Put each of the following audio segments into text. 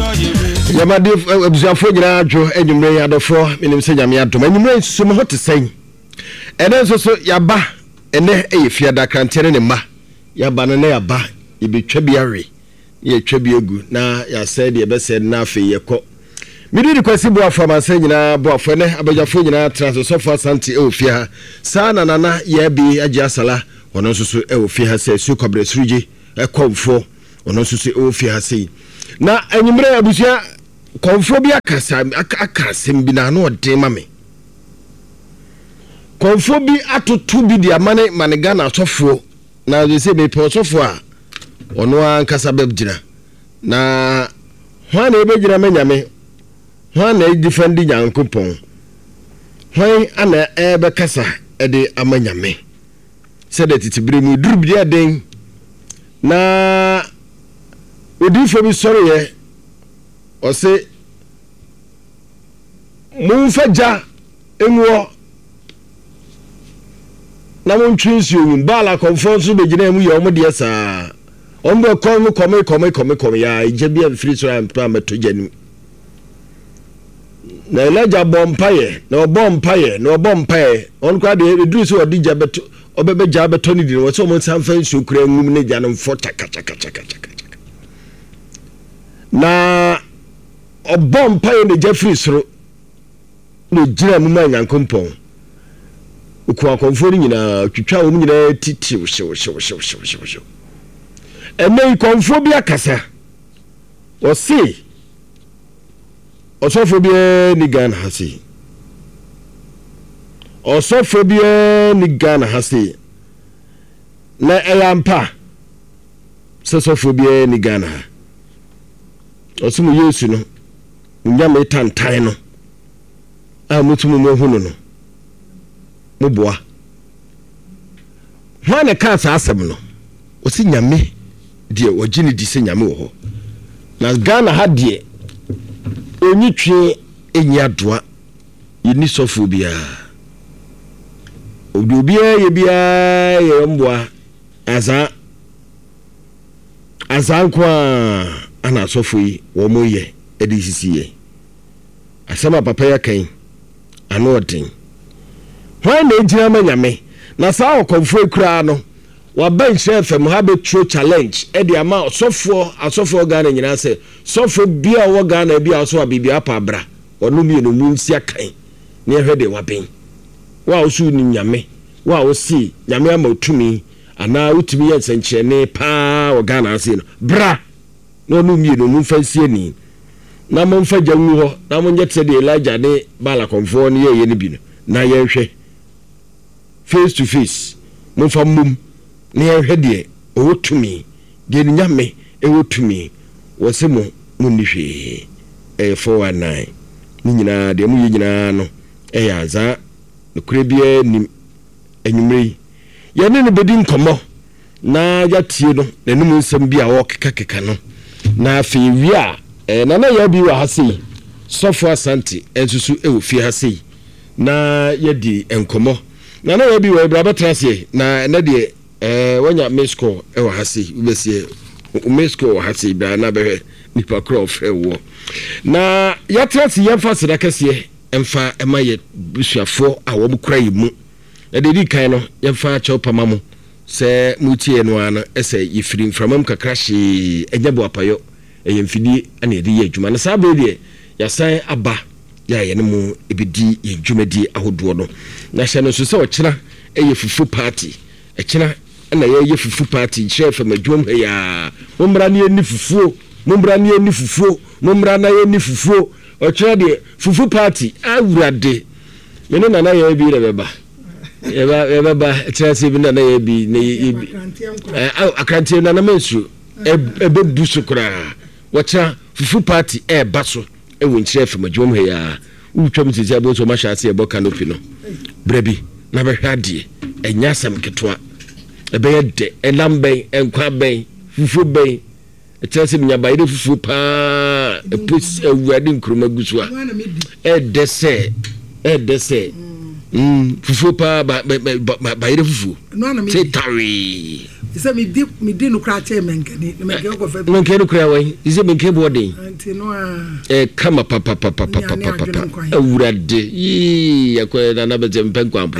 Yamadi abusuafo nyina adwo enwumre adofo menim se nyame adom enwumre sumo hote sen ene so yaba ene eyefiada krantere ne ma yaba ne yaba ibetwa biare ye twa biegu na ya said ye be said na afi yekọ midiri kwasi boafo manse nyina boafo ne abajafo nyina transosofo asante ofia sa na ye bi agi asala ono so ofia se su kobre suruje ekomfo ono so ofia se na enwumre abusua konfo bi akasem bi na no de mame konfo bi atoto bi dia mane Ghana asofo na they say me posofo a ono ankasa babgina na hwan na ebegina manyame hwan na defend Nyankopon hwan ana ebe kasa ede amanyame said that titibire mu durubia den na odifo bi soro ye o se munfaja enwo na montwinsi onum bala conference be gina mu ye omo de saa ombe come ya ijebia free so am to ameto jani na elaja bompaye na obompaye on kwa de duru so odi jabeto obebe jabeto ni dire wo so mo san fan so kura ngum ne janum fota kacha na obompaye ne Jeffrey soro no gira mu ma Nyankopon ukwa konfori nyina twitwa wo nyina titi wo ene konfo bi akasa o si osofobia ni Ghana hasi osofobia ni Ghana hasi na eyampa sosofobia ni Ghana osumu Yesu no nyame tantan no a mutumu mo hunu no muboa hwane kansa asem no osi nyame die ogini di se nyame wo na Ghana ha die onyitwe enyadoa yini sofobia obia ye bia ye mboa azan kwa ana sofoyi wo moye edisisiye asema papa ya kan anotin hwan na ejina manyame na saa okonfo kura no wa bench FM ha betro challenge e de ama asofo Ghana nyina se sofo bia wo Ghana bia so abibia pa bra onu mi no mu nsi akan ne ehwede wa ben wa osu ni nyame wa osi nyame ama otumi ana utumi ye nsenkyene pa wo Ghana ase no bra no nu mi no mu fansie ni na mo mfa jawu ho na mo nyete de Elijah ne bala konfo ne ye ne bi no na ye hwe face to face mo fa mum ne ye hwe de otumi de nyame otumi wo se mo ni hwe 419 ni nyina de mu nyina no ya za no kurebia nim enwumre ye ne bedi nkomo na ya tie no nenum nsem bia wo keka no na afi wi a na ya bi wa hase sofo asante ensusu ofie hase na yedi enkomo na ya bi wa braba trase na de wanya mesco wa hase ubesie mesco wa hase bia na be nipa crof ewo na ya trase ya fa sedakase emfa emaye busuafo a wo mkura yimu na de di kan no ya fa chopama mu se mutie no ana ese yifiri mframam kakrashi enyabo apayo eyemfidi ana edi adwuma na sabe de ya san aba ya ye nemu ebedi ye dwumadi ahodo no na hye no so se okira eye fufu party ekira na ye fufu party chef madwom ya mombra ne ni fufu mombra na ye ni fufu okira de fufu party awurade meno na ye bi re beba eba ekira bi na ye bi ne akrantie na mensu ebe busu kura wacha fufu party baso ewo nchef madwom ya utwam tisi abo so mashase ebo canopy no brebi na behade enyasam ketwa ebe yede elamben enkwa ben fufu ben etese nyaba ide fufu pa epus awuade nkroma gusua edese fufu pa ba ide fufu tetari Isa me di no kra che menkani menke ko fa menkani kra wan ise menke boden anti no kama papa awurade yi akwa na na bete mpenkwampo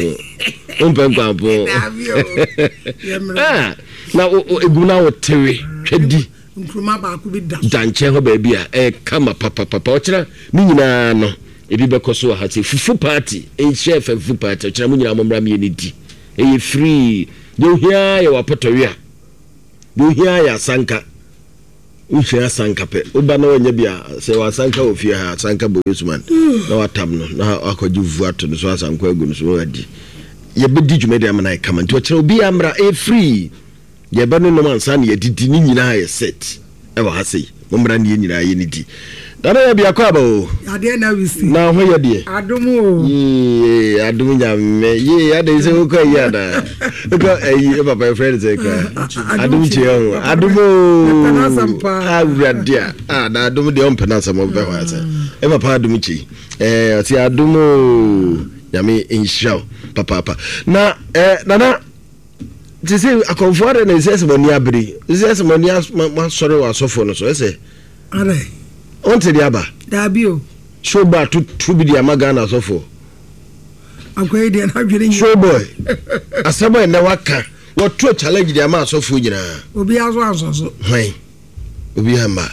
na eguna wotewe twedi nkruma ba ku bi da danche ho ba bia kama papa ochira ni nyina no ebi bekoso ha ti fufu party chef fufu party ochira mu nyina momra me ni di free you hear your potowia you hear ya sanka uhia sanka pe oba na onya bia se wa sanka ofia ha sanka boyusman na watam no na akoji vuato no so asanka agu no so adi ye bedi dwumede amana kama nti ochira obi amra free ye ba no man san ye didi ni nyina ye set e wa ha sei momra ni nyina ye ni di dana ya bia kwa ba o ade na wisi na ho ye de adumu ye adumu nyame ye ade se ko ya da ko papa friend say ka adumu che o adumu awradia na adumu de on penance mo be wa say papa adumu che ati adumu nyame inshallah papa na nana tisi akonfuare na ise semani abiri ise semani ma sore wa sofo no so ese are onte diaba dabio shoba to bi dia magana sofo akwai dia na dwere show boy asaba na waka what to challenge dia ma sofo nyina obi azo hwan obi ama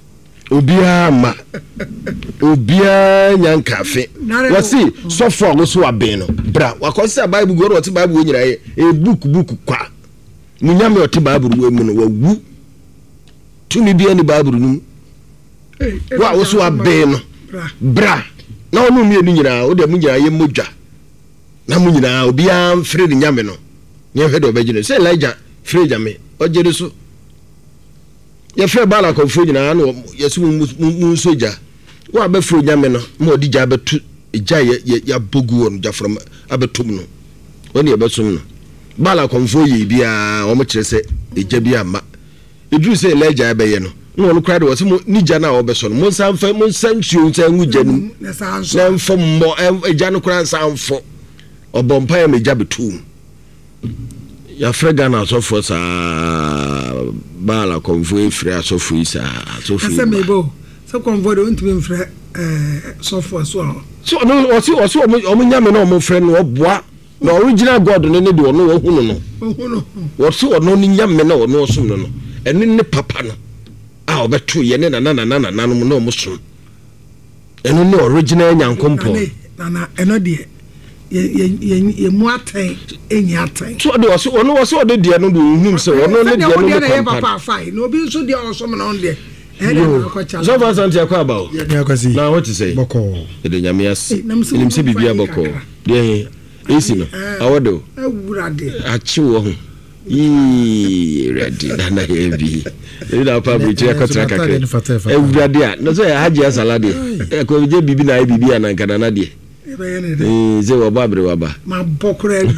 nyankafe wasi sofo go so aben no bra wakosi bible go ro ti bible nyina book kwa munyame oti bible mu no wawu tumi bia ni bible nu wa wo so aben no bra na onu mi enu nyina o de mu nyina ye modwa na mu nyina obi an free ni nyame no nye hwe do begino say Elijah free jame o jere so ye free bala ko free nyina no yesu mu soja wa be free nyame no ma odi ja betu ja ya bogu on ja from abetum no oni e besum no bala ko mfo ye bia o mo kire se eja bia ma edru say Elijah be ye no no no crowd was ni jana obeso no monsan tuo nsan ngujanu na mfo mo eja no kura nsan fo obompa ya meja betum ya frega na sofo sa bala konvo efre asofo isa asofo asa mebo so konvo do ntumi mfre sofo so no osi o nyame na o mo frɛ no oboa na original god no ne de ono wo hunu no wosi ono ni nyame na ono osum no ene ne papa no a obeto ye ne na no mo som eno ne original nyankompo na eno de ye muaten enya aten so de was ono was de de no do hum se ono ne de no ne papa fai no bi so de osom na on de so far santi akwa ba o na what to say boko de nyamias elim se bibia boko de esi no awodo awurade achi wo ho yi ready na heavy ida pa bu je kotra kakre awurade a no so ya haji salade ko je bibi na bibi anankana na de ze waba bre waba ma bokra bi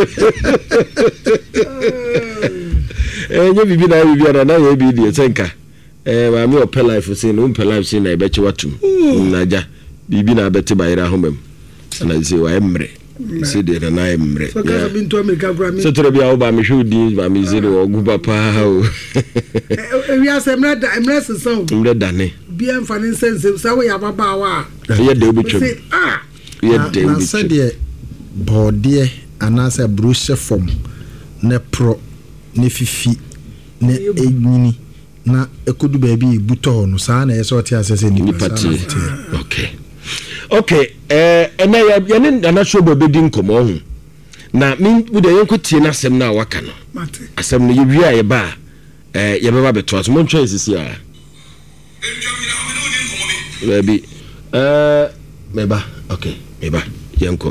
nye bibi na bibi ana na ye bi de senka ma mi opel life say no opel life say na e beche watum naja bibi na bete bayira homem na ze wa emre se de na emre so ka bi nto America gra mi so tro bi a ba mi hudi ba mi ze no ogu papa o wi asemra da emre sesan emre dane bi en fa ni sense sa we ya baba wa ye de obetwem na sede bode anasa brushe form ne pro ne fifi ne enyini na ekodu baabi buto no saa na yeso tia sese ni pati okay ena ya ne na show bobedi nkomo ho na mi bude yenkotie na asem na waka no asem no ye wia ye ba ye beba beto aso mon choice si a baby meba okay meba yenko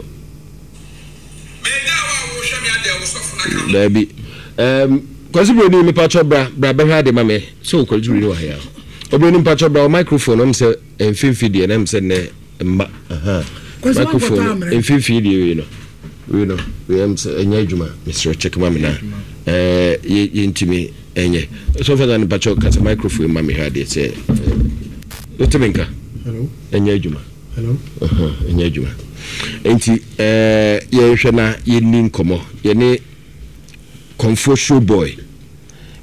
baby kwasi bro ni pacho bra behwa de mame so kwaju ni wa ya obeni pacho bra microphone am se enfimfi de na am se ne mba microphone enfimfi de we know we am se enya adwuma Mr. Check mame na ye ntimi enye so for that pacho kasa microphone mame ha de se utebenka hello enya adwuma hello enya adwuma enti ye hwe na ye ni nkomo ye ni Comfort show boy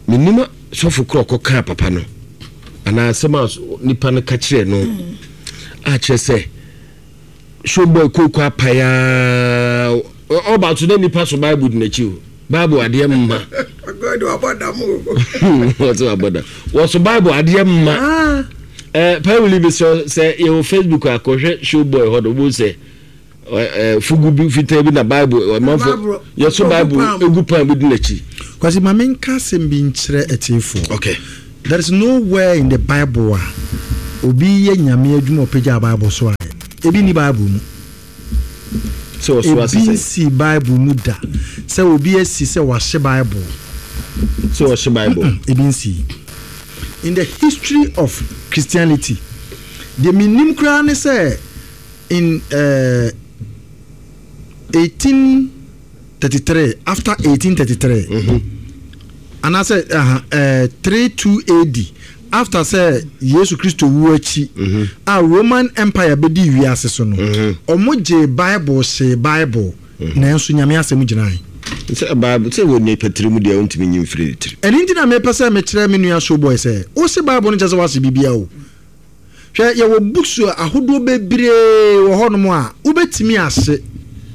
minima sofo kroko ka papa no ana sema nipa no ka kire no a kire se showboy kokwa paya oba to nipa so bible na chi bible ade mma god aboda mo what aboda was bible ade mma Pauli be say your Facebook akohwe showboy hodo bo say fugu bi fita bi na bible manfo yeso bible egu pan bi na chi kwasi mamenka sembi nkyere etifo. Okay, there is nowhere in the bible obi ye nyame adwuma opagya bible so a ebi ni bible mu so si bible mu da say obi asi say wahye bible so wahye bible ebi si in the history of Christianity the minim kra ne say in 1833 after 1833 and I said 32 AD after say Jesus Christ wu achi a Roman Empire be di wiase so no omoje bible say bible na enso nyame asem ginai say bible say woni petrimu dia ontimi nyim free tiri eni ntina me pese me kire me nua showboy say o se bible no jase wase bibia o hwe ye wo books ahodo bebre wo hono a ubetimi ase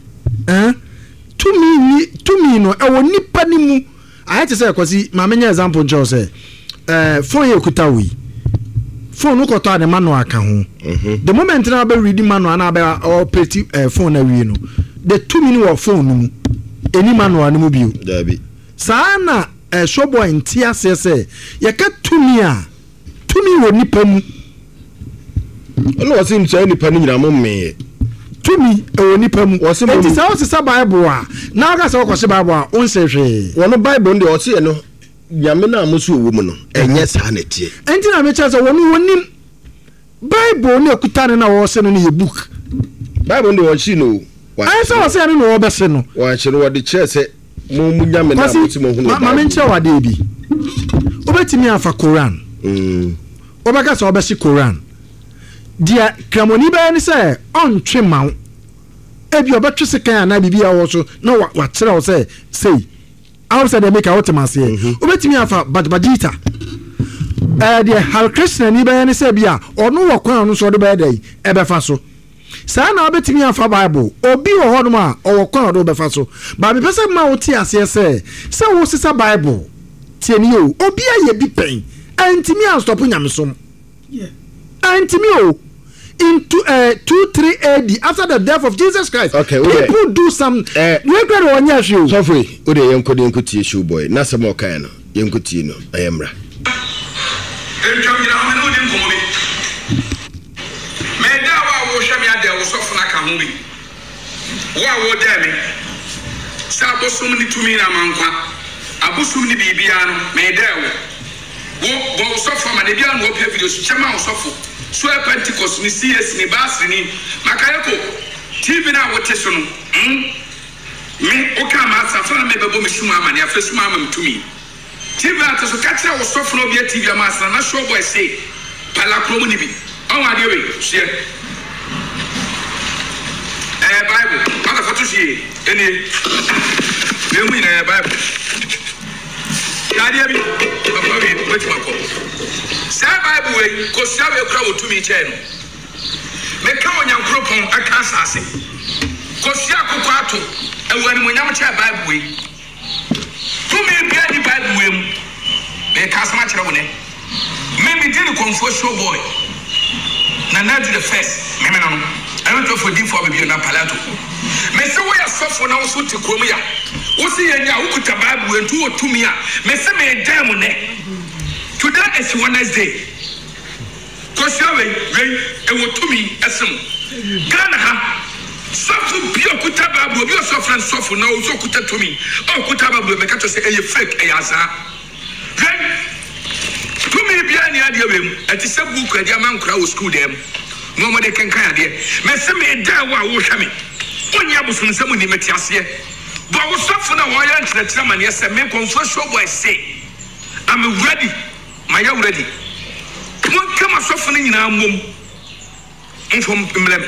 tumi no e wo nipa ni mu ayete say kwasi ma menya example njo say phone ye kutawi phone no koto na manual aka ho the moment na be read manual na be operate phone na wi no the tumi ni wo phone no eni manual no mu bio dabi sana showboy ntia say ye ka tumi wo nipa mu ono wasi ntia nipa ni nyina mo me tumi wo nipa mu wasi mo nti sa bible a na ga sa kwose bible a on se hwe wono bible ndi o se no nyame na amusu owo mu no enye sa na tie enti na me cha say wono wonim bible na ekuta na wo se no ye book bible ndi wo chi no ai sa wo se no wo be se no wa chi no wo de che se mo mu nyame na amusu mo hunu ma me nche wa de bi obetimi afa Quran obaka sa obeshi Quran dia kramoni ba ni say on twe maw ebi obetwe se kan na bibia wo so na wa kire wo say outside the make out mase obetimi afa badbadita dia hal Christian ni ba ni say bia ono wo kwan no so de ba dai e be fa so sa na obetimi afa Bible obi wo ho no ma o wo kwan do be fa so ba me pese ma wo ti ase say wo sisa Bible tie ni o obi aye bi pen antimi an stop nyamsom antimi o into 23 AD after the death of Jesus Christ. Okay, people do some we go on your show. So free. O de yenko tie show boy. Na some okay no. Yenko tie no. Ayemra. Entwa mi na ho no dem komo bi. Me da wa wo hwe mi ade wo sofo na ka ho bi. Wo da mi. Sa bosum ni tumi na mankwa. Abosum ni bibia no me da wo sofo ma de bia no wo pia video so chema wo sofo. So a Pentecost ni CS ni basri ni makayeko TV na wote so no me oka ma sa fana me bebo me shuma amane afre shuma amam tumi TV at so catch wo sofo no bia TV ama sa na show boy say pala kromo ni bi on ade we share Bible mother photo shi eni me mu ina Bible Nadia bi papa bi wetin mako sa Bible we ko sia we kra wotumi che no me ka onyankropon aka asase ko sia kokko ato ewani mo nyam che Bible we tumi bia di Bible we mu me ka sama kire wo ne me bi di konfo show boy na do the first me no I went to for D for baby na palato me se wo ya sofo na wo so te krom ya wo se ya nya wo kuta Bible we ntu otumi a me se me dem ne today is Wednesday. Koshawe ewotumi esem. Ghana ha. Sofu bio kuta Bible, bio sofran sofu na ozo kuta tumi. O kuta Bible me ka to say eye fake eyaza. Tumi bia ni ade wem. Ati se book ade amankura wo school dem. No mo de kenkan ade. Me se me da wa wo hwe me. Onya busum se mo ni metiase. Bo wo sofu na wo ya nkyerɛkyerɛ ma ne se me konfo show boy say I'm ready. My young ready. One come a softening in our mum. And from Mlem.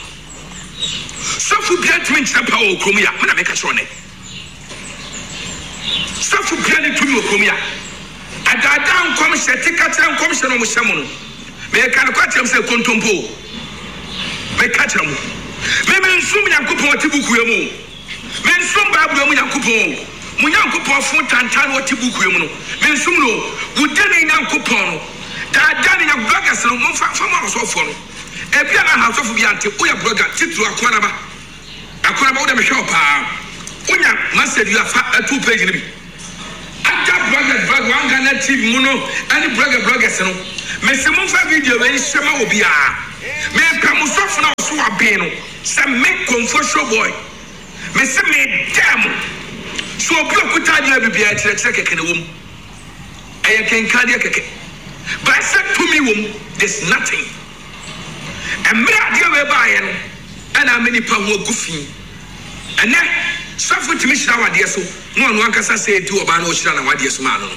Sofu Piatmin Chapao Cromia, when I make a shone. Sofu Piani to you, Cromia. adada nkom hye tikatra nkom hye no mo hye mo no me ka no kwatem se kontompo me ka kyerɛ mo me nsum Nyankopɔn tibuku emu me nsum Bible mu Nyankopɔn mu Nyankopɔn fo tantan wo tibuku emu no me nsum no wudene Nyankopɔn no dada ne Nyankopɔn no mo fa ma so fo no ebia na ha so fo bi ante o ya blogger titru akwana ba wo de me hwe pa unya master you afa 2 page ni bi ada blogger one Ghana TV mu no ani bloggers no me se mo fa video we shema obi a me ka mo so fo na so abe no se me comfort boy me se me damn so obi okuta dia bibia kire keke ne wom eye kenka dia keke but I said to me wom there's nothing and me dia we buy no and how many pa ho gufi and then so for to me shira wade so no anu ankasa say di oba na o shira na wade so ma no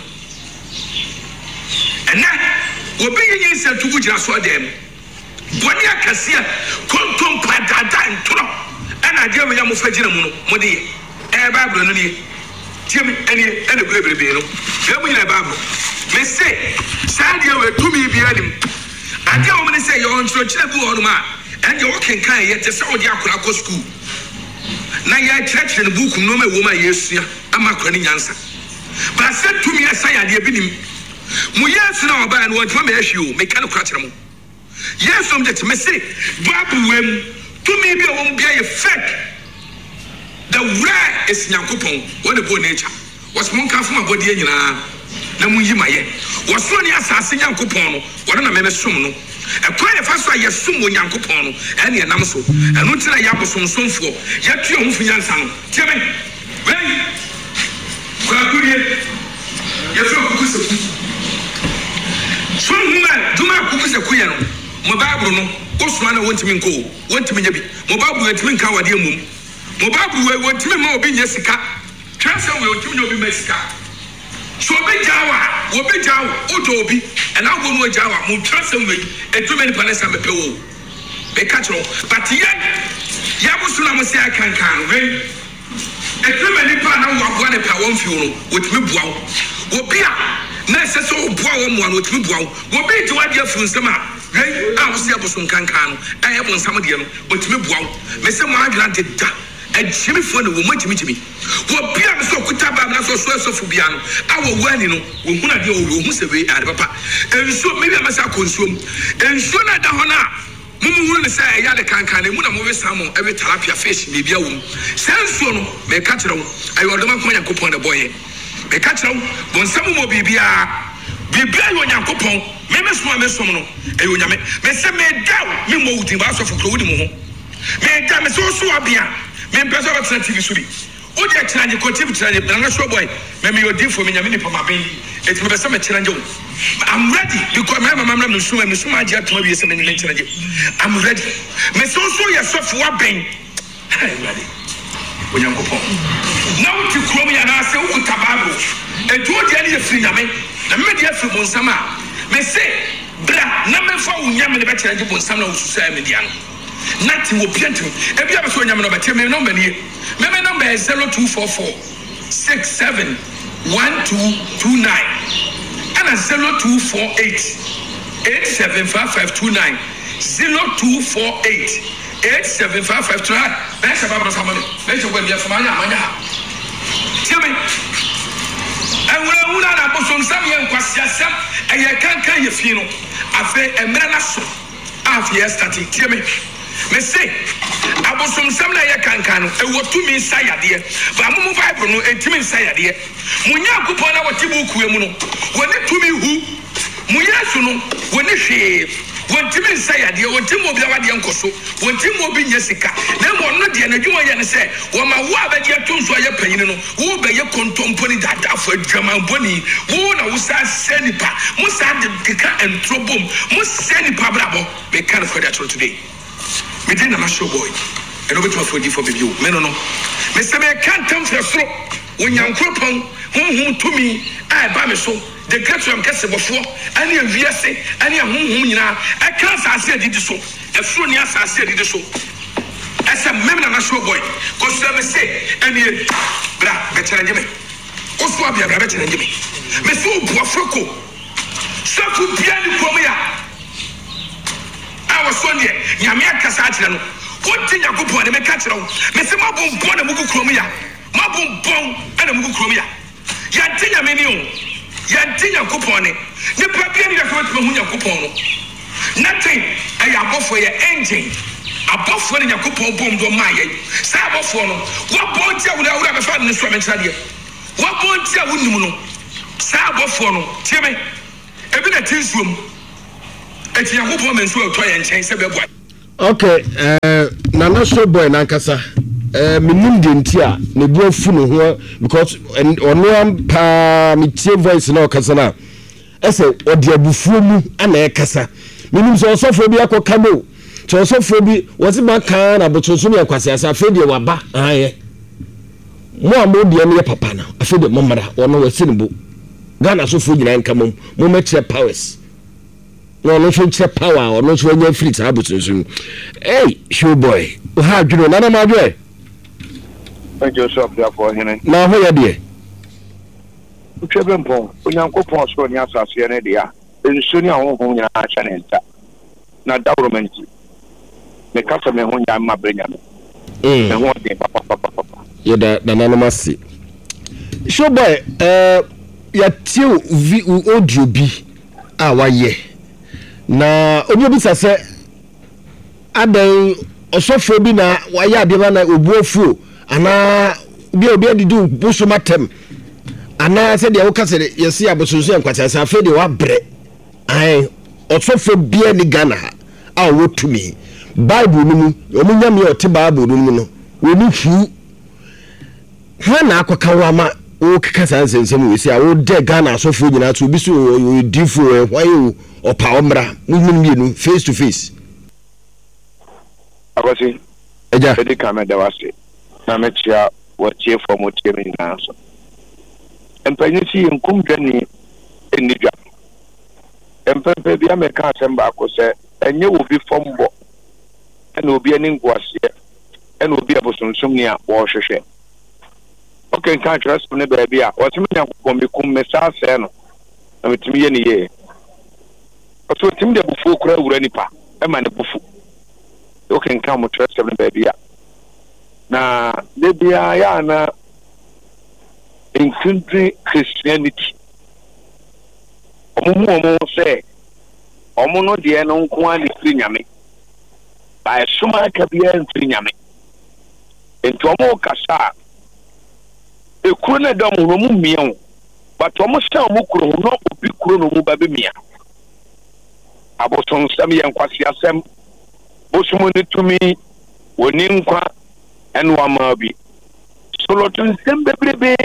and then obi yin say to gujira so dem boni akasia kontom padada ntro ana dia me ya mo fagina mu no mo de Bible no ni tiam ene bebrebe no ya mu nyina Bible me say sadia we to me bia nim ade o me say yo ntro kire bi wonu ma and you can kan ye te say odi akura ko school na ya church no book no ma wo ma Yesu ama akura ni nyansa but said to me say ade bi nim mu Yesu na oba na wo twa me ahwi o me kan kura kire mo Yesu me te me say Bible wem to me bi o mo bia ye fake the rare is Nyankopon what the bo nature was mon kan from abodi anyina na mun yi maye was so ni asase Nyankopon no what na me som no e kwa ye fa so ye som Nyankopon no e na nam so enu tira ya bosomsomfo ya tuo hu funyansa no tiame wen kwa kurie ye so kukuseku so huma duma kukuseku ye no mo Bible no osuma na wontimi nko wontimi nya bi mo Bible wontimi nka wade amum mo Bible wontimi ma obi nya sika transa we wontimi nya obi ma sika so obi jawa odo obi and I go no jawa mo transa we etumi ni panesa mepe wo be ka tro but ya busuna mo se akankan we etumi ni pa na wo abo ne pa won fiu no wotimi bua wo obi a na se so bua wo mo an wotimi bua wo obi ti wade afu nsema hey a wo se abosun kankan no aye bo nsam de no wotimi bua me se mo adwira de da ejimi fo no wo matimi wo bia me so kuta ba na so so bia no awo wani no wo huna de wo hu se we ade papa enso me bia me sa konsuom enso na da ho na mumu hunu ne say ya de kankan ne mu na mo we samo e we terapia fish me bia wo senso no me ka kire wo ayo do man ko Nyankopon de boye me ka kire wo bon samo mo bibia yo Nyankopon me so no e yo nyame me se me daw me mo wudi ba so fukro wudi mo ho me da me so abia me pesa ba tsana TV suri o de tsana ko TV tsana na show boy me yodi for me nyame ni pama ben et me pesa me tsana je I'm ready because my mama me suma agia to be se me ni tsana je I'm ready me so ya so for ben hey ready o Nyankopon now ti krom ya na se o tababo e to de ani free nyame na me de afri bonsama me se bra na me fa wo nyame ne be tsana je bonsama na wo susa me dia no nothing will be until every ever so you know, but my number here. My number is 0244 67 1229 and 0248 875529 0248 875529. That's about somebody. Let's go here for my tell me. And when I was on some young question, and you can't you feel after a menace after yesterday. Tell me. Me say abosom sam na ye kankano e wotumi sayade ba mo Bible no entimi sayade mo Nyankopon na wotibu kuemu no woni tumi hu mo Yesu no woni hwe wontimi sayade wontimi obi awade enkoso wontimi obi nyesika na mo no de na dwuma ye ne se wo ma wo abade atonso aye panyin no wo be ye kontomponi dada afo adwaman boni wo na wo sa senipa mo sa de keka entrobom mo senipa brabo be kan for that today. Me didn't have a show boy. And over to a 40 for you. Men no. Mr. Me can't come for a throw. When young Cropon, whom to me, I buy me so. The catch I'm casting before, and you VSA, and you whom you know. I can't say did so. A phone, yes, I said it so. As a member of a show boy, because let me say, and you, bra, better than me. oso abia bra betere ngime me so buafroko safu bia ni kromia awo so ne nyame akasa akire no wodi Yakobon ne me ka kire wo me se mabon na mugu kromia mabon na mugu kromia ya tinya me ni o ya tinya Yakobon ne pa bia ni da so hu Yakobon no nothing ay abofo ye engine abofo ne Yakobon bom do maye sa abofo no wa bonti awura be fa ne so mentra de wa bonti awunim no sa abofo no tieme ebi na tinsuom eti Yakobon menso to ye nchen se be boy. Okay, Nana so boy nankasa minim de ntia ne bu afu no ho because ono am pa me tie voice na okasa na ese odi abufuo mu ana ekasa minim so osofo bi akoka mo so osofo bi wosi maka na botoso me akwase asa afede waba aye mo amodi ne papa na afede momara ono wasi ne bo Ghana sofo nyina nka mo meche powers no so che power no so nya free ta botoso hey show boy o ha dwuro na ma dwe Joseph therefore hene na ho ya de Uchebempon onyankopon so ni asase ne de ya enso ni ahonhon nyina acha ne nta na government me kasa me ho nya ma brenya me ho de papa ye da na masi show boy ya tiu audio bi a waye na obi bi sase adan osofo bi na waye ade ba na obuofu ana bi obi adidu busumatem ana se de wokase yesi abosunsu enkwatasa afa de wa bre ai osofo bia ni Ghana ha a wotumi bible ni mu omunya me ote bible ni mu no woni hu ha na akoka wama o kikasa nsensem wesi a wo de Ghana asofo nyina to bi so difo why opa omra munnu face to face akwasi eja edi kameda wase na mechia watie from otie na so empanyisi nkum dwani enidwa empempe bia meka asemba akose enye obi fombo ena obi ani ngwase ena obi abosonsum ni a wo hwehwe okay kan trust ne baby a watimi Yakobon bekum mesase no na metimi ye ni ye so tim de bufu kura wura nipa e ma ne bufu okay kan mo trust ne baby a na debia ya na in country Christianity omo say omo no de no nko ani firi nyame ba suma ka bia firi nyame enti omo kasa ekuru na dom no mu mian but omo say omo kuro no obi kuro no mu ba be mia aboson sam ye nkwasi asem bosumo ne tumi woni nkwa enwa ma bi solotun sembebrebe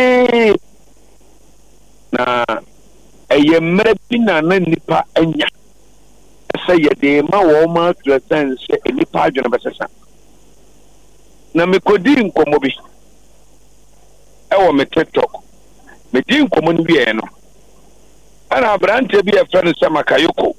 na eye mre bi na nipa anya se ye de ma wo ma sense nipa adwene besesa na me kodi nkomo bi ewo me TikTok me di nkomo ni bi no ana brante bi e friend se Makayoko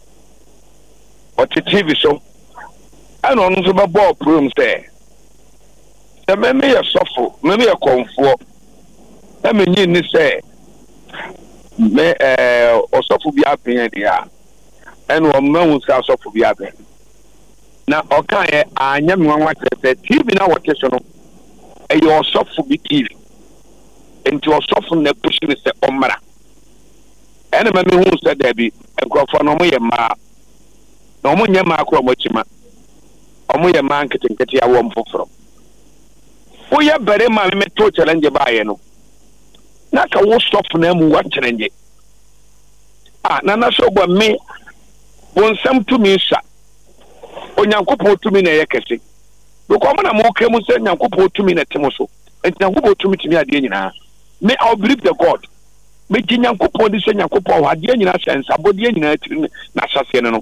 o TV so ana onu so ba ball program say me ya sofo me ya konfo na me nyi ni say me osofo bi apen dia eno o mawu sa osofo bi apen na okan ye anya me wanwa tete TV na wote so no e yo osofo bi TV enti osofo na pushi ni se omra ene me hu se da bi enkrofo no mo ye ma na mo nya ma akro mo chima omo ye ma nketenkete ya wo mfoforo oya bare ma me to challenge ba ye no na ka wo stop na mu wa challenge na so gwa me wonsam to me sha onyankopon to me na ye kese because na mo kemu se nyankopon to me na temo so nyankopon to me timi ade nyina me I believe the God me nyankopon di se nyankopon wa ade nyina sense abode nyina tiri na asase no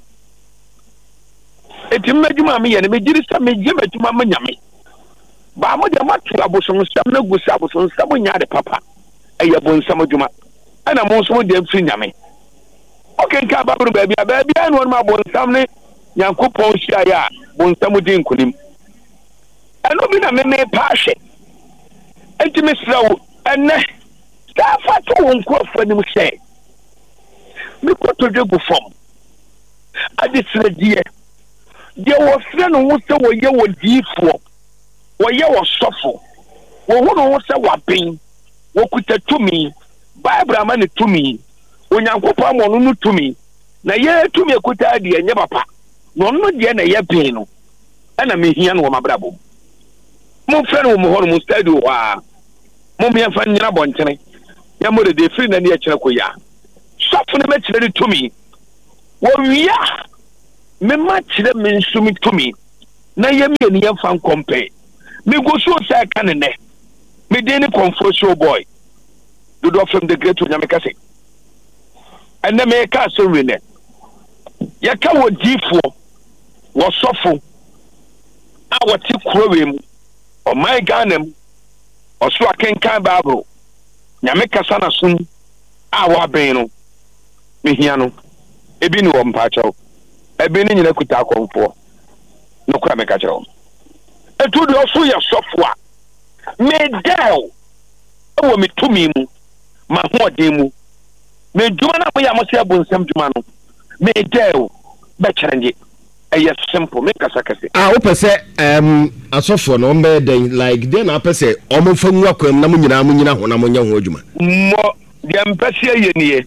eti medjuma me ye ne megiri sa megye medjuma manyame ba mo de matu aboson sam na gusa aboson sam nya de papa eye bonsam adwuma ana mo so de mfiri nyame okay ka ba bru baabi anu ma bonsam ne Yakobon hia ya bonsam di nkunim eno bi na me pa hwe enti mesrawo enne That father won't go for them say. Me go to the form. I just dear. There was friend who said what you were deep for. What you were suffer. What who say what pain. What could to me. Bible man to me. When you go palm on to me. Na ye to me could idea never pa. No dear na ye pain. And I mean here no my brabo. Mo friend who mo stay do mo me fan nyina bontene. Ya mo de free na ne kire koya. Sofo ne me to me. Wo wia me ma kire me nsumi to me. Na ye me ne ye fan compare. Me go so say kan ne. Me dey ne confusion boy. Do from the great Onyameka say. And na me ka so we ne. Ya ka wo difo wo sofo a wo ti kurowe mu o my ganem o so akenkan Bible Nyameka sana sum a wo aben no me hia no ebi ni wo mpa chawo ebi ni nyina kuta akonfo no kura me ka chawo etu de oso ya sofo a me dao e wo me tumi mu ma ho odin mu me djuma na mo ya mo se abonsam djuma no me dao be challenge yes simple make us akase wo pese asofo no mbe den like den na pese omo famu akwam na munyina ho na munya ho adwuma mo de mpese ye nie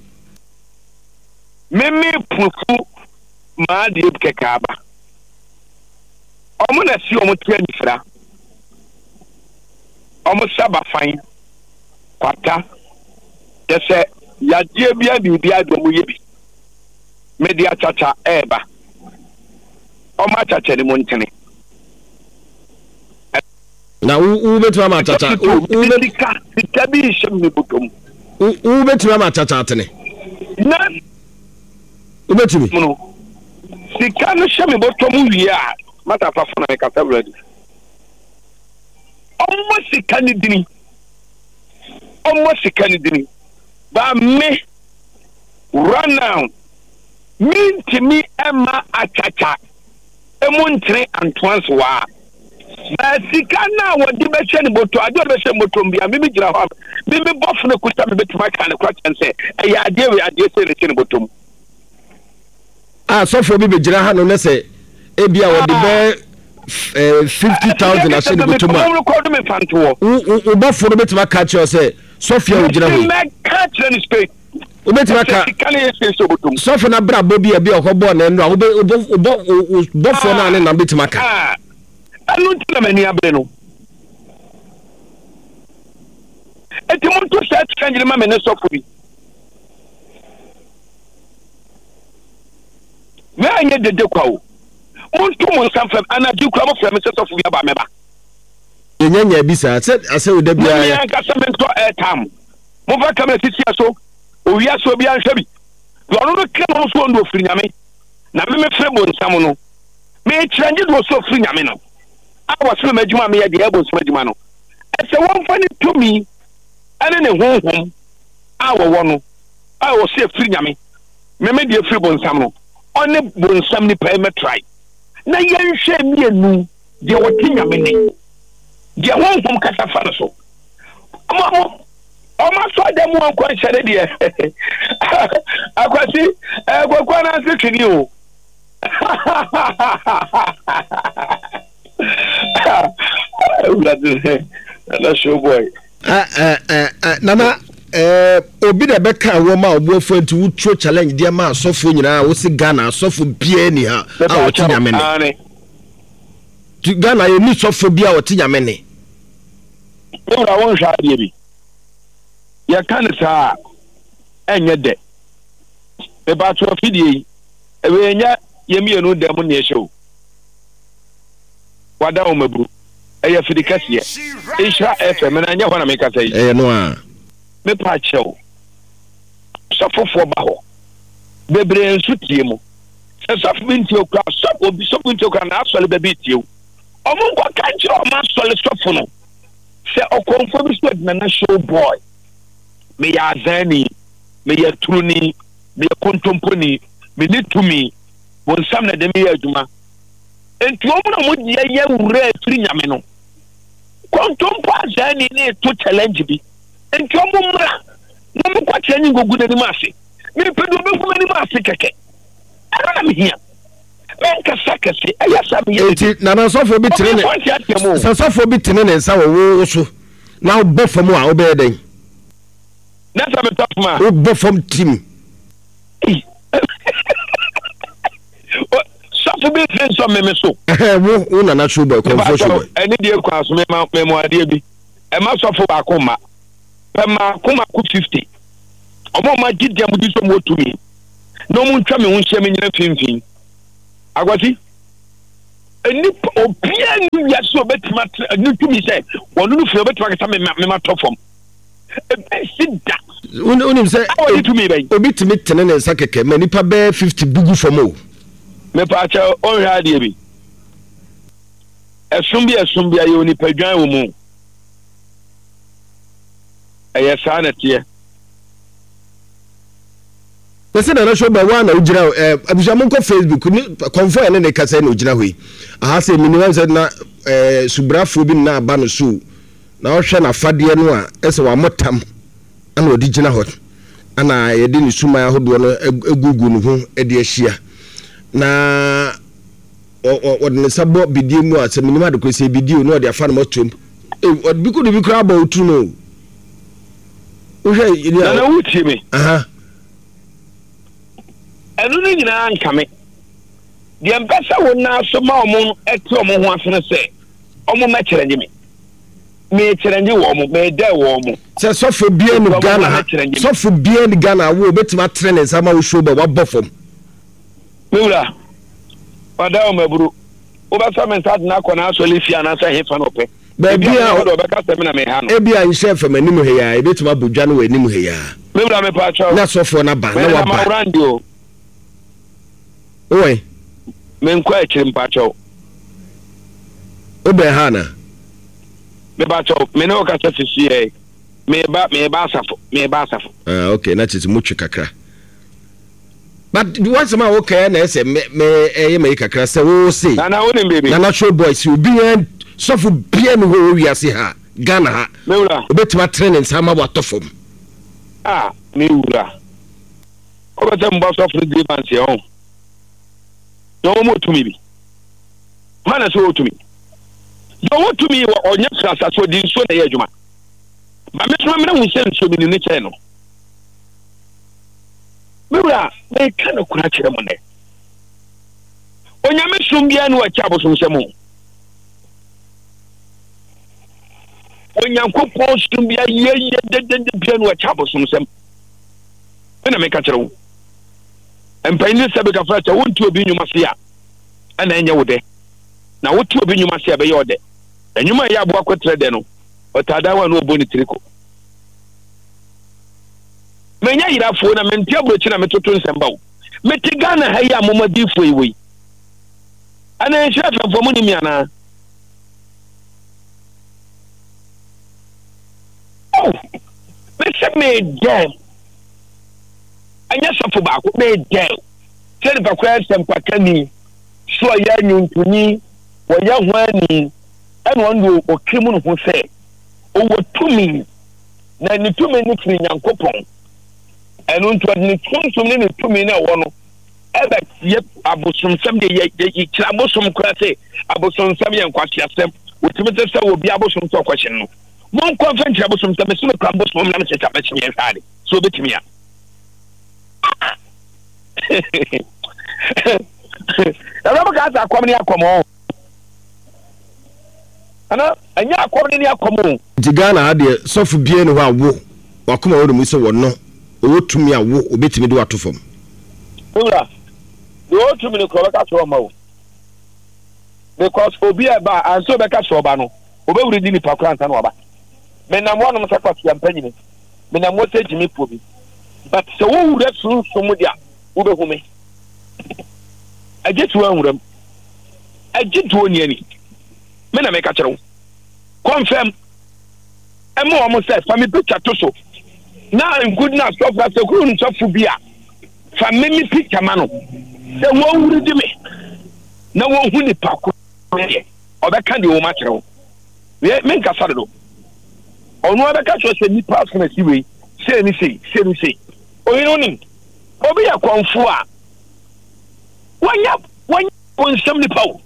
meme pufu ma de kekaba omo na si omo tia difra omo saba fan kwata yese ya die bia do yebi media chacha eba Oma chacha ni montene. Na u betu ma chacha. U betika bitabi shemni butum. U betu ma chacha atene. Na u betu mi. No. Sika no shemni butum wiya. Mata fa funa me kata ready. Almost sika ni dini. Ba me run now. Mean to me Emma achacha. Emuntre Antoine wa sika na wodi be hye ne boto ade be hye moto mbia me gira ho me bof ne kuta me betima ka ne kwata nse e ya ade we ade se ne hye ne boto sofo bi be gira ha no ne se e bia wodi be 50,000 a hye ne boto ma u bofo no betima ka che o se sofia wo gira ho me ka che ne space Ubetima ka sofo na bra bobi e bi okobo na enu a bofo na ne na betima ka anu ntila mani abre no eti mo to set kanjire ma me ne sofo bi me anye dede kwa o mo to mo sanfam ana di kwa mo frame se sofo bi aba me ba yenyanya bi sa ase wo da bia ya ka se me to airtime mo va kamera titi aso owi aso bi anhwe bi no no ke no so ndo ofiri nyame na me fre bo nsam no me chanje do so ofiri nyame no awa so madwuma me ye de ebo so madwuma no ese won fa ni to mi ane ne honhom awa wo no awo se ofiri nyame me de ofiri bo nsam no one bo nsam ni pa me try na ye nhwe mienu de woti nyame ni de honhom kasa fa no so Oma so dem won ko nhyere de akwasi gwagwa na sekini o na show boy nana obi de beka wo ma obuofo nti wutro challenge de ma asofo nyina wo si Ghana asofo bia ni ha a wo tinyame ne Ghana ye ni sofo bia wo tinyame ne ora won hwa de bi ya kan sa enye de e ba to fidie e we nya ye mienu dem ne ehyew wada o mabru e ya fidikase e hra fm na nya ho na me kasa yi no a me pa chew sofofo ba ho bebre ensu tie mu se sof binti okra sof binti okra na asole be bitie o mo ko kanjiro o ma asole sofo no se okonfo bi so na show boy me ya zani me ya truni me ya kontomponi me litumi bon sam na de me ya aduma enti o mo mo dia ya wura afiri nyame no kontompo zani ne to challenge bi enti o mo mra na mo kwa kyerɛ ngogu na ni maase me pedu be kuma ni maase keke ana me hia ben kasa kase ayasa me enti na na sofo bi tene ne sofo bi tene ne nsa wo so na wo fam a wo be den na sa me top ma wo fam team sofo bi tene so me so wo na na show boy confusion boy eni die kwa so me mo ade bi e ma sofo ba ko ma pe ma ko ma ku 50 omo ma gidia mu di so mo tumi no mu ntwa me ho hye me nyina finfin agwati eni obia ni ya so betima ni tumi se wonu no fi betima ka me ma top form e sida unim se obi timi tene ne nsa keke ma nipa be 50 bugu form o me pa cha on hwa de bi esum bi ayo ni padwan wo mu eye sa na tie pese na show ba wa na ujira abujamu ko Facebook ni confirm ene ne kasa na ujira hoyi aha se minimum se na subrafo bi na aba no so na wo hwe na fade no a ese wa motam ana odi gina hot ana ye de ni suma ya hodo no egugu no ho e de ahia na o de sabo bidie mu a se minimum de ko se bidie no de afa no motom o bi ko de bi kra ba otu no wo hwe na wuti me aha enu ni nyina nkame de mpesa wona so ma omo ete omo ho afene se omo ma kyerenge me kyerenge wo omo me da wo omo se sofo bia ni Ghana sofo bia ni Ghana wo betima trene sama wo show ba wa bofom mewura wada o maburu o ba sa men sad na kona so lifia na sa hefa no pe ba bia o be ka se me na me ha no e bia nhye fa manim he ya e betima bodwa no wanim he ya mewura me pa cha na sofo na ba na wa ba oi men kwa echirim pa cha o be ha na me ba cha me no ka sa sisi e me ba asafo okay na chiti muchu kakra but what's my okay na say me me kakra say wo say na woni baby na show boys you be sofu bia me ho wiase ha Ghana ha mewura obetima training sama wa tofom mewura ko ba tem ba sofu di banse on no mo tumi bi mana so tumi no mo tumi onya sasa so di so na ye adwuma ba me tuma me na hu se nso bi ni che no mewura me kana kura kire mo ne onya me sum bia no acha bo so nsem onya kokon sum bia ye de bia no acha bo so nsem na me ka kire wo empayini sebe ka fa cha wontu obi nyuma se a ana enye wode na wotu obi nyuma se be ye ode enyuma ya abo akotre de no otada wa no oboni triko menya yirafo na mentia brochi na metoto nsemba wo meti Ghana ha ya momadifo iwe ana enhira fafo mu ni mi ana me dem anya safo ba ko me dem sele ba kwa sempakani so ya nyuntuni wo ya hwani eno ndo okrimu no ho se owo tumi na ni tumi ni firi Nyankopon eno nto ni tuntum ni tumi na wo no ebe ye abosomsam de ye kira abosom kura se abosomsam ye nkwasiasem otimi se wo bi abosom to kwahyen no mon conference abosomsam se me kura abosom na me se tabe chinye hade so betimi ya Ela ka ta akwam ni akwam ana anya akwam ni akwam Ghana ade sofu bie ne ho awo wakoma wo mu se wono owotumi awo obetimi de wato fam ura do otumi ne ko ka so ma wo because obi e ba anso be ka so ba no obewuri di ni pakura nta no oba me na mo no mo sakwa tia mpanyini me na mo se jimi pobi but so wo wura sun so dia wo be hume ajetu anwuram ajetu oni ani me na me ka kire wo confirm emo o mo say family picture to so na good na so fa se ku nso fu bia family picture ma no se wo wuri di me na wo hu ni pako o be ka de wo ma kire wo me nka sare do onu o be ka so se ni pass na si we say oyironi obi ya konfo a wanya konsam ni pawo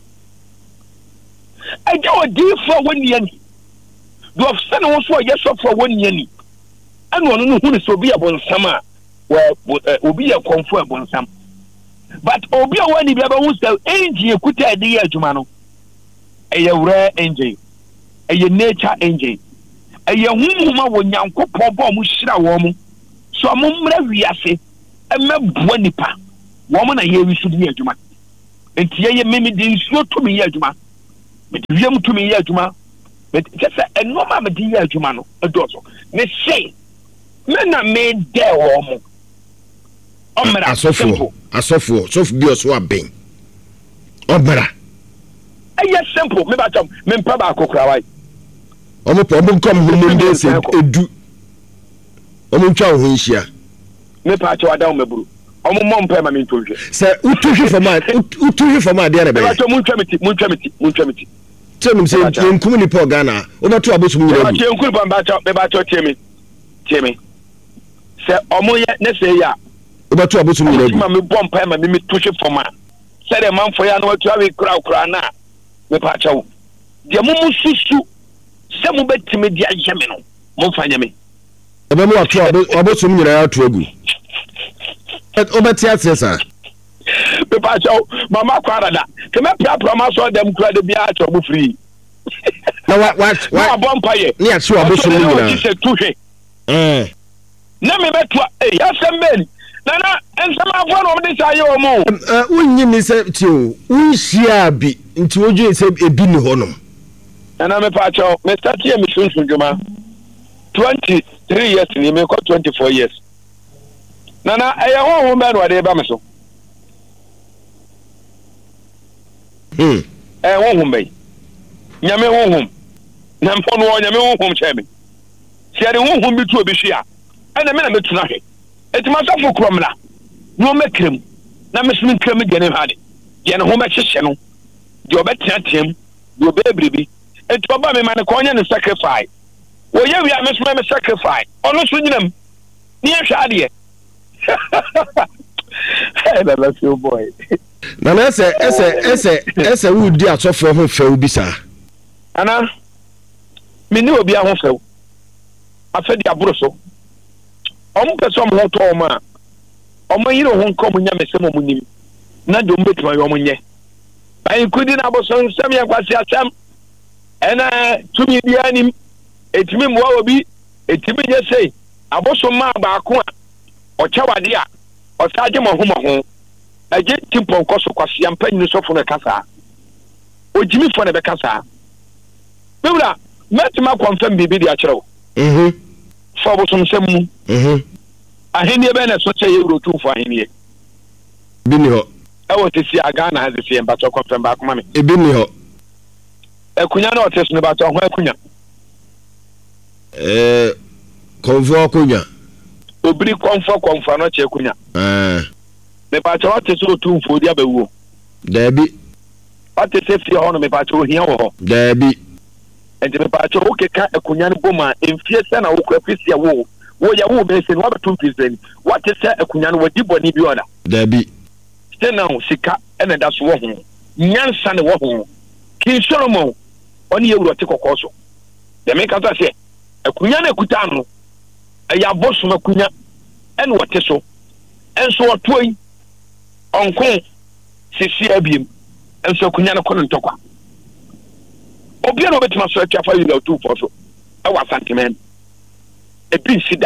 aja odi for woni ani do of sene wo so ye so for woni ani anu onu no hu ni so obi ya bonsam a obi ya konfo a bonsam but obi a wani bia ba hu say engine ekuta ade ya adwuma no eye wura engine eye nature engine eye hunhuma wo nyankopon ba mu hira wo mu so mo mra wiase emebua nipa wo mo na ye wisu di adwuma enti ye memi di nsuo to mi ye adwuma me di wiem to mi ye adwuma me kesa enoma me di ye adwuma no edoso me say me na me de wo mo omra asofo bi oso aben omra eye simple me ba cham me mpa ba akokra wai omo kom hunde se edu omo ntwa ho nhia me pa cha wada o maburu omo mom pa ma me ntolhwe se utuhwe fama de na be ba cha mun twa meti tenum se enkum ni po Ghana obeto abosum nyina bu ba cha enkum ba cha tie me se omo ye ne se ya obeto abosum nyina bu ma me bom pa ma me tuhwe fama se de manfo ya na watu awe kura na me pa cha wo de mumu susu se mu betime di ajame no mo fanya me ebe mu ato abosum nyina ya to agu obeti atresa me pa cha mama kwara da ke me pra ma so dem kura de bia cha mo free na what na bompa ye ni aso abosum nyina se tuhwe na me beto ya semben na ensama afọ no me say o mo unyi mi se tio unhia bi nti oju se ebi ni honom na me pa cha me start here me sunsun djuma 23 years ni me ko 24 years na eye ho be no de ba me so ho be nyame ho na mpo no nyame ho chebe se de ho bi tu obi hia ana me na metuna he etima safo kromla no mekrem na mesmin krem de ne hade ye ne ho me hyehye no de obetiatem de obebribi eto ba me man ko nya ne sacrifice wo ye wi amesma me sacrifice ono so nyinam ni ehwa ade hey that's your boy na ese wo di asofo ho fa obi sa ana me ni obi ahofo afedi aburo so omo person ho to ma omo yire ho nkom nya mesem mo nim na do mbetuma yo mo nye bayi kudi na boso nsem ya kwasi asem ena tumi bia nim etimi mwa obi etimi nye sei aboso ma baako a ochawade a osaje mo ho aje timpon koso kwasi ampanyi sofo no kasa ojimi fo ne be kasa bebra metima confirm bibi di akyerew for bosom semu ahenie be na so che euro 2 for ahenie bini ho e wote si aga na haze si emba to confirm ba kuma me e bini ho ekunya na otes ne ba to ho ekunya konfo akunya obiri konfo no che ekunya me ba to otes o 2 for dia bawo dabi otes e fi ho no me ba to hia ho dabi enti me ba to o keka ekunya ne boma emfie se na wo kwa fisia wo ya wo be se no ba 2 president what is ekunya no wadi boni bi oda dabi now sika ene da so wo ho nyansa ne wo ho King Solomon oni ye wuro te kokoso de me ka to se ekunya na ekuta no ya boso makunya ene wote so enso wotoi onko sisi abiem enso ekunya na kono ntokwa obi na obetima so atwa yi na 2 for so e wa santimen e bi sida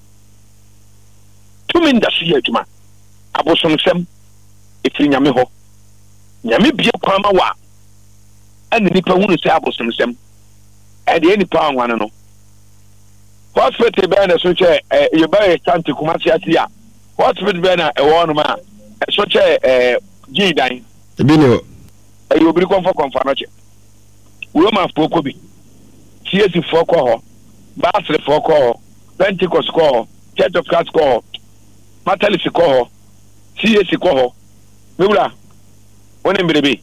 tumi ndaso ye adwuma abosom sem efiri nyame ho nyame bie kwama wa ane nipa hunu se abosom sem e de nipa anwane no hospital be na so che ye ba e tanti kumasi atia hospital be na e wonu ma so che gidan e bi ni ho e obiri konfa no che Roma foko bi CSC foko ho Basre foko ho Pentecost ko ho Church of Christ ko ho Methodist ko ho CSC ko ho mebula woni mberebe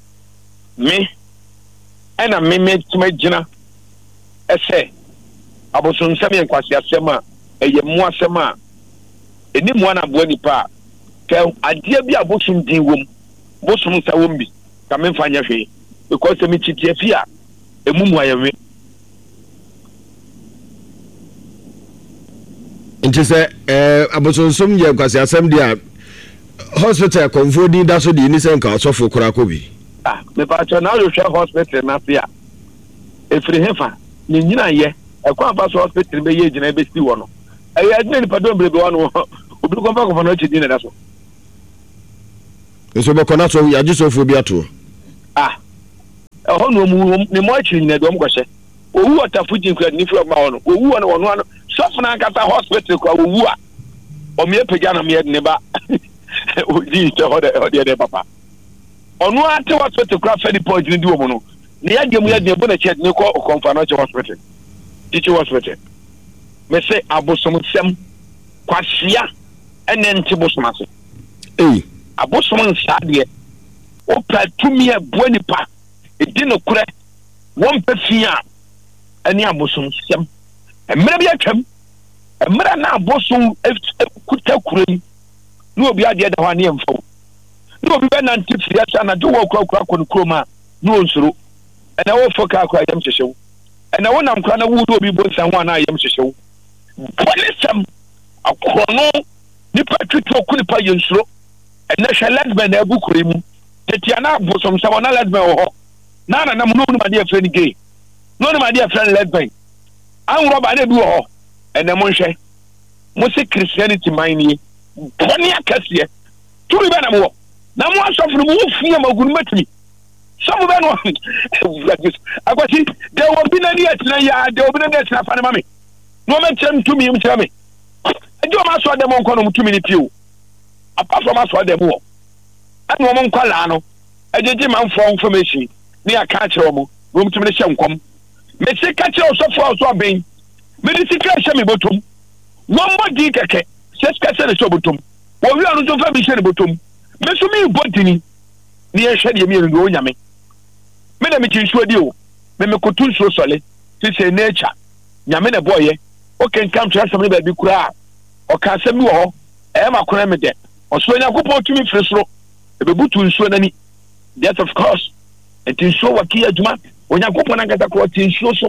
me ena me tuma gina ese abosom nsɛm yɛ nkwasi asɛm a ɛyɛ mu asɛm a eni mu ana boa nipa ka adeɛ bi abosom din wom bosom nsa wom bi ka memfa nyɛ hwee because me chitie fi a emu mu ayɛwe nti sɛ abosonsom yɛ nkwasi asɛm dia hospital konfo din da so di ni sɛ nka asɔfo kora ko bi me pa cho na yo hwɛ hospital na se a efiri hefa ni nyina yɛ ɛkwan ba so hospital be yɛ gyina be si wɔ no ɛyɛ adina nipa do mbrebe wɔ no obi ko fa ko fa no chi din na da so nso be kona so ya jusofo bi ato ɛhɔ no mu ne mo akiri nyina do mo kɔhye owu otafo jin kura ni fi ma wɔ no owu no wɔno ano sɔfo na nkata hospital kwa owu a ɔme pagya na me ne ba odi te hɔ de papa ɔno ate hospital kura fɛ di pɔgye ni di wɔ mo no ne yɛ mu yɛ de bo na kyɛ ne kɔ kɔmfa no kyɛ hospital teacher hospital me say abosom sem kwasia ene nti bosom ase abosom nsa de o platumi e bo nipa edi no kure won pefia ene abosom sem emre bi atwam emre na abosom kuta kure no obi ade da hwa ne mfo no obi be na nti fiasa na do wo kura konkroma no nsuro ene wo foka akwa yam hyehyew ene wo nam kura na wo do obi bo nsan ho na yam hyehyew polisem akrono nipa twitwo ku nipa yensuro ene hwe lesbian na abu kure mu tetia na abosom sa wona lesbian wo ho na na no ma de afrɛ ni gay no ma de afrɛ lesbian an roba na bi wo ho ene mo hwe mo se christianity man ni boni akase turu be na mo na mo asofuru mo fie magunu matimi some be no akwati de obi na ni atina ya de obi na ni atina fa na mame no me tem tumi im temi ejo ma so dem nko no mutumi ni piu apart from aso dem wo ani wo nkwala no ejeje man fo information ni aka kire wo wo mutumi ni hye nkom me se ka kire osofo oso ben me di sika hye me botom wo mbodi keke se ska se ne so botom wo wi anu so fa bi hye ne botom me so mi bodini ni e hye de mi ndo nyame me na me tinsuo di o me kotu nsuo sole se nature nyame na boye okay come to asem ba bi kura o ka asem bi wo ho e ma kona me de o so nyakopon tumi firi soro e be butu nsuo nani that of course it is so waki aduma o nyakopon na gata ko tinsuo so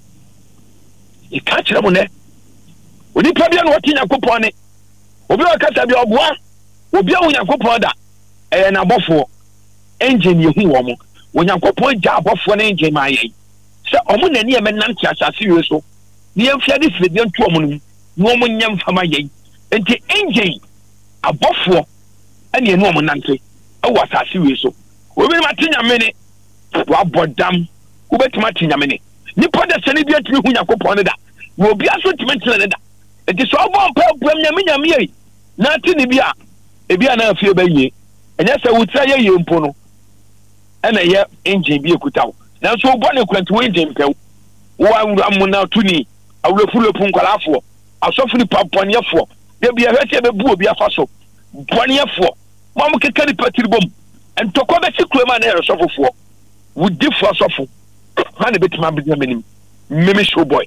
e ka kire mo ne oni pa bia no wati nyakopon ne obi o kasa bia oboa obi a nyakopon da e na bofo engine ye hu wo mo o nyakopon ja bofo na engine ma ye se omo nani e menante asase wi so ni enfia di fide ntu omo no omo nyam fama ye enti engine abofo ene enu omo nante e wa asase wi so obi ma tinya mene wa bodam ku betima tinya mene ni poda sene bi atimi hu nyakopon ne da wo obi aso timentina ne da enti so obo mpa buam nyame ye na tini bia ebia na afie ba yie enya se wutra ye ye mpo no ena ye engine bi ekutawo na so obo ne kwanti wo engine pew wo awura na tuni awurefulu punkwalafo asofuni paponiefo de bia hwete be bu obi afa so poniefo mo keka ni patiribom entoko be sikrema na erosofofo wudifo asofo ha ne betima be menim meme show boy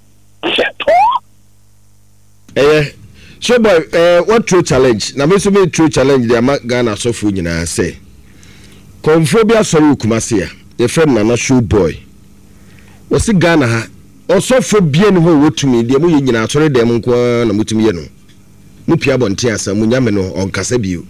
so boy what true challenge na me so me true challenge de ama Ghana asofo nyina say konfobia sorry Kumasi ya ye friend na show boy wasi Ghana ha osofo bia ne ho wotumi de mo ye nyina asore de mo nko na mutumi ye no mu pia bonte asa mu nyame no onkasa bio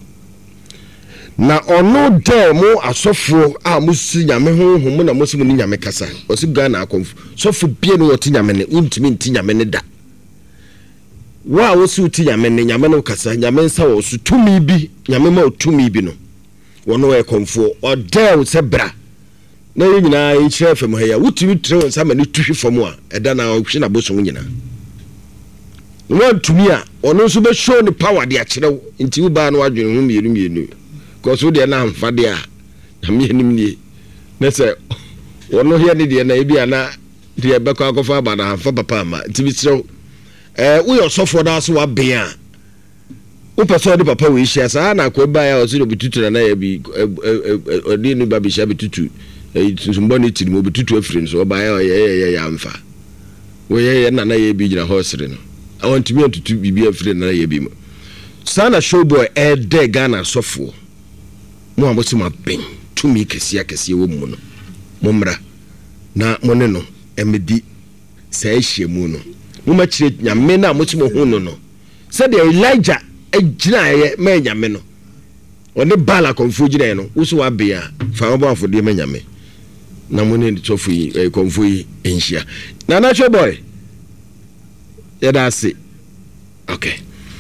na ono de mo asofo a musi nyame ho ho na musi mu nyame kasa wasi Ghana akonfo sofo bia ne woti nyame ne untimi nti nyame ne da wa wasi uti nyame ne nyame no kasa nyame nsa wo so tumi bi nyame ma tumi bi no wono e konfo odel se bra na ye nyina ye kire fam ha ya wutumi tre won sama ne tuhwi fam a eda na ohwe na boso nyina won tumi a ono so be show ne power de a kire nti u ba no adwene hu mienu ko so de na amfa de a na me nim nie na se wono he ne de na e bia na de be kwa kofa ba na amfa papa ma nti bi kire wo yo sofo da so wa ben a wo person de papa we hia sa na ko ba ya o so do bitutu na ya bi odi ni ba bi hia bitutu nsumbo ni tiri mo bitutu afiri so ba ya amfa we na na ye bi gina hosere no I want me to be afraid na ye bi mo sana showboy de Ghana sofo mo amosi ma ben to me kese wo mu no momra na mo ne no emedi sa ehie mu no mo ma kire nyame na mo timo hu no said Elijah ejina ye ma nyame no oni bala konfu gina no wo so wa be a fa wo ba afode ma nyame na mo ne sofo yi konfu yi enhia na na showboy yeah, that's it. Okay.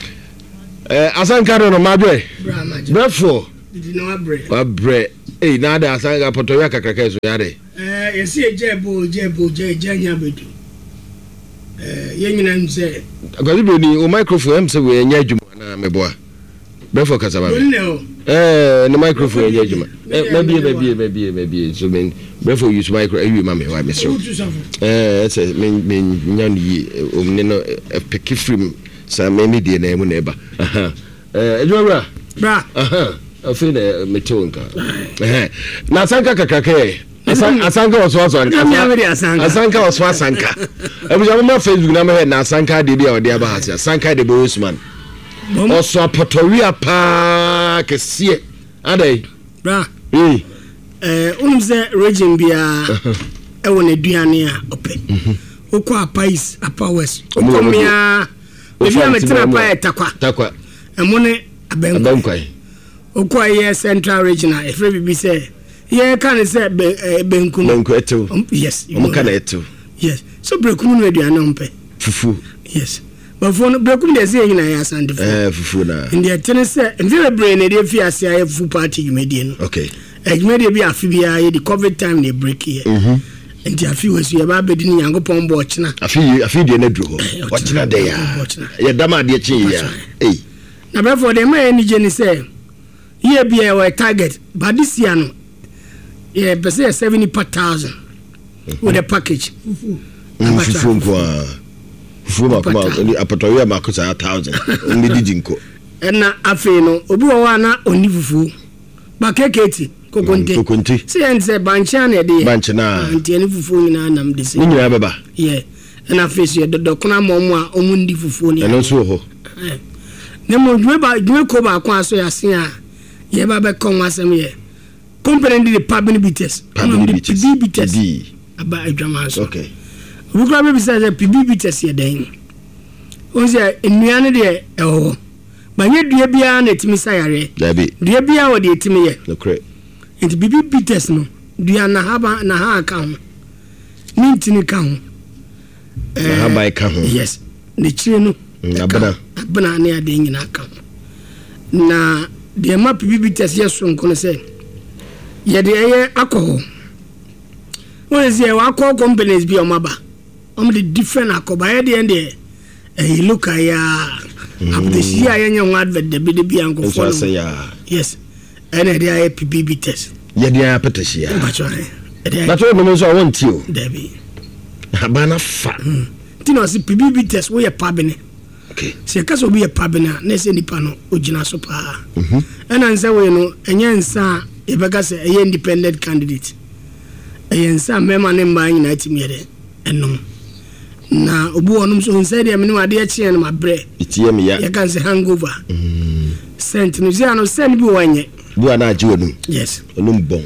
Asanka no madwe. Brefo. Did no bread. What bread? Hey, na da asanka poto ya kakaka so ya de. You see jebo janya bedu. Yen nyina nse. Agadi be ni o microphone am se we nya adwuma na meboa. Brefo kasa ba. No microphone nya adwuma. Maybe so men brefo use micro ayi mama wa mesro. Say men nya ni o ne no pick free sa me die na emu na eba. Edwara. Bra. Afi na metonka. Na asanka kakaka asanka was asanka was asanka. Ebuja ma Facebook na me na asanka de dia ode aba hase asanka de Bosman. Also Potoria pa kesie. Adai. Bra. Unze region bia e won aduane a ope. Okwa apais apa west. Okomia bia metina pa takwa. Emone abenkwai. Okwa ye central regional efre bibi say ye kan say benkunu. Benku yes. Omka na eto. Yes. So brekum no aduane ompe. Fufu. Yes. But for brekum de say nyina ya sande fufu na. Ndi tene say mfire brain e de fi ase aye fufu party medie no. Okay. Ejumede bi afibia ye the covid time they break here. Nti afi wesu ye ba bedi ni Yankopon bo ochina. Afi de na duro ho. Ochina de ya. Ye dama de chi ya. Eh. Na be for dem e ni je ni say ye bia we target but this year no ye be say 70,000 with a package. Fufu kwa. Fufu ma kuma ni apatoya ma ko 1,000. Ndi dijinko. Na afi no obi wo wa na oni fufu. Ba keketi kokonte se ense bancha na de bancha na anti eni fufu ni na nam de se ni nyina beba ye na face ye dodo kuna momo a omu ndi fufu ni eno so ho ne mo dwe ko ba kwa so ya se a ye ba be kon asem ye company the public bites PB bites aba adwama so okay we go be say PB bites ye den o se enuane de eho banye dua bia na etimi sayare dabi dua bia wo de etimi ye no correct enti bibi bites no dua na haba na ha ka ho nintini ka ho na haba ka ho yes ne chire no abana ne ade nyina ka ho na de ma bibi bites ye so nko ne se ye de ye akọ wo ze wa akọ companies bi o maba o the different akoba ye de ende look ya after she anya one advert de bi anko for yes and they PBB test ye dia petashia but we no so want you debi abana fa tino si PBB test we pabene okay se kaso bi pabene na se nipa no ogina so pa and ansa we no enya nsa e bega se e independent candidate e nsa mema ne mba nyina timire enom na obu onum so nsa dia me no ade a chie no mabre itie me ya can say hangover sent no zia no send bi wanye bu ana agi wonum yes onum bon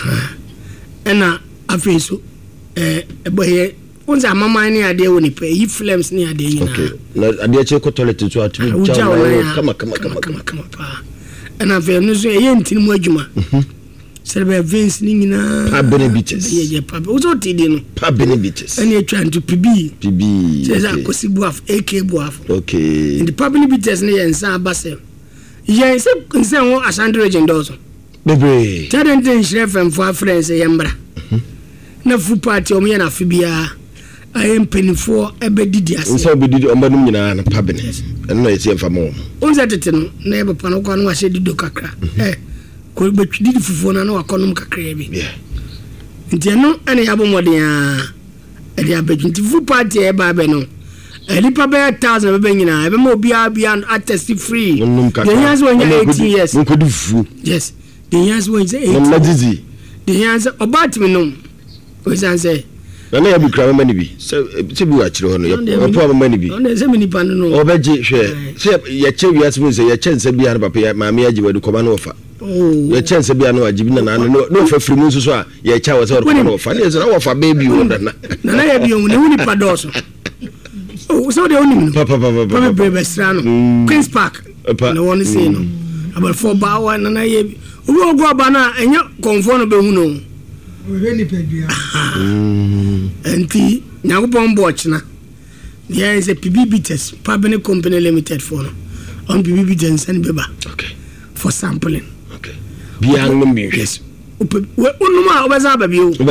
ena afeso eboye unza mama ni ade woni pe yi flames ni ade nyina okay na ade che ko toilet to atumi chawo kama pa ena fe no so ye ntini mu adwuma Serbe Vince ni nyina pa benebites ye pa uzo tidi no pa benebites eni etwa nto PB seza akosi buaf AK buaf okay the pa benebites ni yensa abase yensa nsa wo Ashanti region dozo bebe tadente nhrefem for friends yembra na fu party o me na afibia ayem penifo ebedidi ase nsa obedidi ombanum nyina na pa benes eno na yesi emfa mo onza tete no na ebe pa no kwa no ahye dido kakra ko betwidi fufuo na wakonum kakra bi nti no ene yabo modin a ede abedwinti fu party e ba be no elipa be 1000 be nyina ebe mo bia attest free the years when you 18 years nkodu fufuo yes the years when you 18 no magizi the years about me no we say na na ya bi kra mama ni bi se bi wa kire ho no ya po mama ni bi on se mi nipa no obeji hwe se ya che wi asem se ya che nsa bi har papa ya maame ya jiwadu koma no fa ya che nsa bi anu ajibi na no fa firi mu nso so a ya cha wa se koma no fa ne se na wo fa baby wo na na ya bi on ne uni pa doso so de oni no papa bebe strano Queen's Park no one say no about 4 ba na ye obi ogo aba na enya konfo no be hu no we ni pedua enti nyagopon bo ochina there is a PBB test Public Company Limited for no on PBB Jensen beba okay for sampling okay biang no mi yes we onuma obeza ba bi o